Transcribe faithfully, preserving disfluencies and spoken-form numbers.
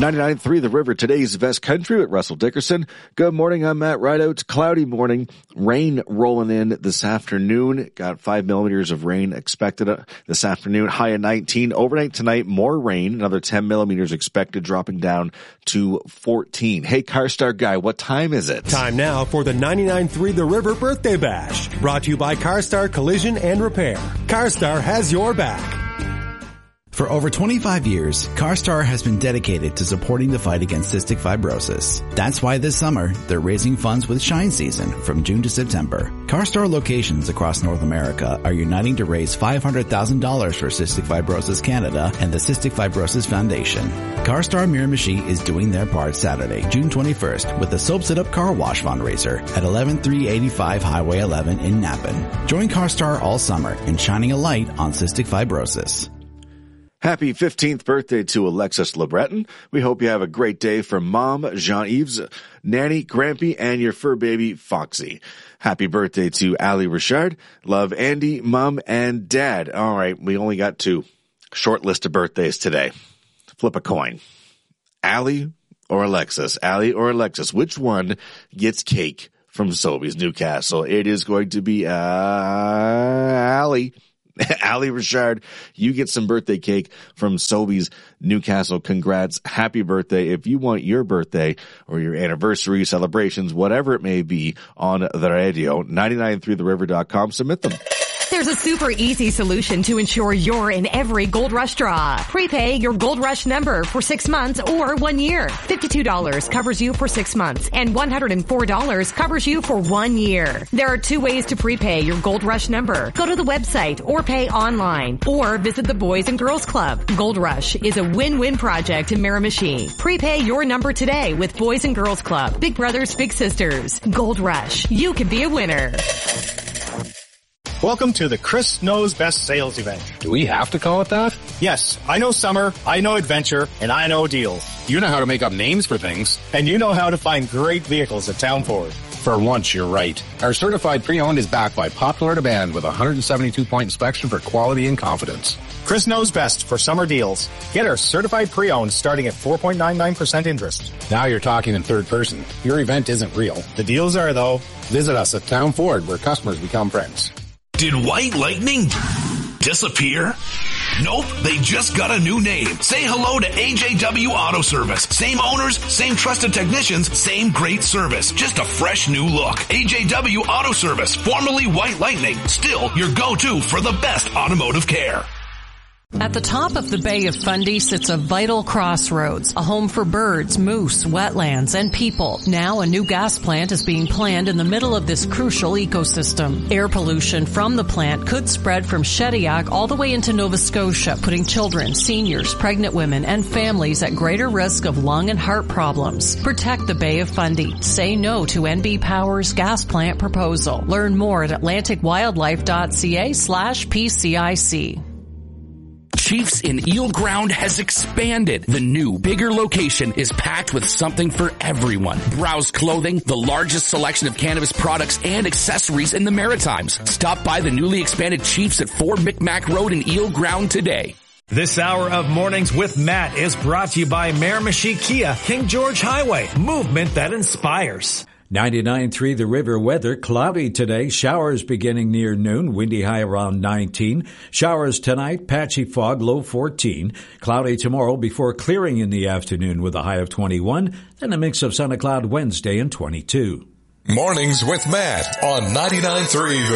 ninety-nine point three The River, today's best country with Russell Dickerson. Good morning, I'm Matt Rideout. Cloudy morning, rain rolling in this afternoon. Got five millimeters of rain expected this afternoon, high of nineteen. Overnight tonight, more rain, another ten millimeters expected, dropping down to fourteen. Hey, CarStar guy, what time is it? Time now for the ninety-nine point three The River Birthday Bash, brought to you by CarStar Collision and Repair. CarStar has your back. For over twenty-five years, CarStar has been dedicated to supporting the fight against cystic fibrosis. That's why this summer, they're raising funds with Shine Season from June to September. CarStar locations across North America are uniting to raise five hundred thousand dollars for Cystic Fibrosis Canada and the Cystic Fibrosis Foundation. CarStar Miramichi is doing their part Saturday, June twenty-first, with the Soaps It Up Car Wash fundraiser at eleven three eighty-five Highway eleven in Napan. Join CarStar all summer in shining a light on cystic fibrosis. Happy fifteenth birthday to Alexis LeBreton. We hope you have a great day from Mom, Jean-Yves, Nanny, Grampy, and your fur baby, Foxy. Happy birthday to Ali Richard. Love Andy, Mom, and Dad. All right, we only got two. Short list of birthdays today. Flip a coin. Ali or Alexis? Ali or Alexis? Which one gets cake from Sobeys Newcastle? It is going to be uh, Ali. Ali Richard, you get some birthday cake from Sobeys Newcastle. Congrats. Happy birthday. If you want your birthday or your anniversary celebrations, whatever it may be, on the radio, ninety-nine three the river dot com, submit them. There's a super easy solution to ensure you're in every Gold Rush draw. Prepay your Gold Rush number for six months or one year. fifty-two dollars covers you for six months and one hundred four dollars covers you for one year. There are two ways to prepay your Gold Rush number. Go to the website or pay online or visit the Boys and Girls Club. Gold Rush is a win-win project in Miramichi. Prepay your number today with Boys and Girls Club. Big Brothers, Big Sisters. Gold Rush. You can be a winner. Welcome to the Chris Knows Best sales event. Do we have to call it that? Yes, I know summer, I know adventure, and I know deals. You know how to make up names for things. And you know how to find great vehicles at Town Ford. For once, you're right. Our certified pre-owned is backed by popular demand with a one hundred seventy-two point inspection for quality and confidence. Chris Knows Best for summer deals. Get our certified pre-owned starting at four point nine nine percent interest. Now you're talking in third person. Your event isn't real. The deals are, though. Visit us at Town Ford, where customers become friends. Did White Lightning disappear? Nope, they just got a new name. Say hello to A J W Auto Service. Same owners, same trusted technicians, same great service. Just a fresh new look. A J W Auto Service, formerly White Lightning. Still your go-to for the best automotive care. At the top of the Bay of Fundy sits a vital crossroads, a home for birds, moose, wetlands, and people. Now a new gas plant is being planned in the middle of this crucial ecosystem. Air pollution from the plant could spread from Shediac all the way into Nova Scotia, putting children, seniors, pregnant women, and families at greater risk of lung and heart problems. Protect the Bay of Fundy. Say no to N B Power's gas plant proposal. Learn more at atlantic wildlife dot c a slash P C I C. Chiefs in Eel Ground has expanded. The new, bigger location is packed with something for everyone. Browse clothing, the largest selection of cannabis products and accessories in the Maritimes. Stop by the newly expanded Chiefs at four Micmac Road in Eel Ground today. This hour of Mornings with Matt is brought to you by Miramichi Kia, King George Highway, movement that inspires. ninety-nine point three The River weather, cloudy today, showers beginning near noon, windy high around nineteen. Showers tonight, patchy fog, low fourteen. Cloudy tomorrow before clearing in the afternoon with a high of twenty-one. Then a mix of sun and cloud Wednesday and twenty-two. Mornings with Matt on ninety-nine point three